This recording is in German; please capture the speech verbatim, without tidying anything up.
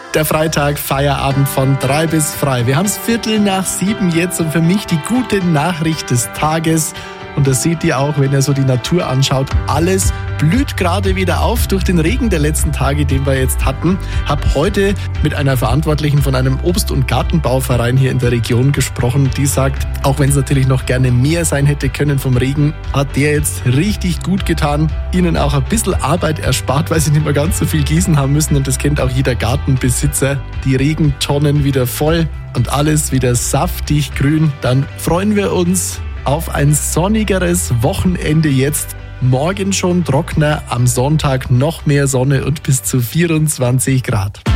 Der Freitag, Feierabend von drei bis frei. Wir haben es Viertel nach sieben jetzt und für mich die gute Nachricht des Tages. Und das seht ihr auch, wenn ihr so die Natur anschaut. Alles blüht gerade wieder auf durch den Regen der letzten Tage, den wir jetzt hatten. Hab heute mit einer Verantwortlichen von einem Obst- und Gartenbauverein hier in der Region gesprochen. Die sagt, auch wenn es natürlich noch gerne mehr sein hätte können vom Regen, hat der jetzt richtig gut getan. Ihnen auch ein bisschen Arbeit erspart, weil sie nicht mehr ganz so viel gießen haben müssen. Und das kennt auch jeder Gartenbesitzer. Die Regentonnen wieder voll und alles wieder saftig grün. Dann freuen wir uns auf ein sonnigeres Wochenende jetzt. Morgen schon trockener, am Sonntag noch mehr Sonne und bis zu vierundzwanzig Grad.